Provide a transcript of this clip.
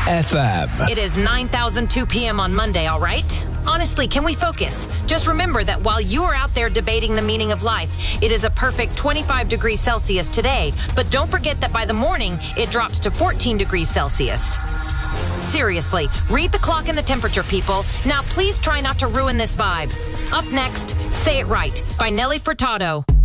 FM. It is 9,002 p.m. on Monday, all right? Honestly, can we focus? Just remember that while you are out there debating the meaning of life, it is a perfect 25 degrees Celsius today. But don't forget that by the morning, it drops to 14 degrees Celsius. Seriously, read the clock and the temperature, people. Now, please try not to ruin this vibe. Up next, Say It Right by Nelly Furtado.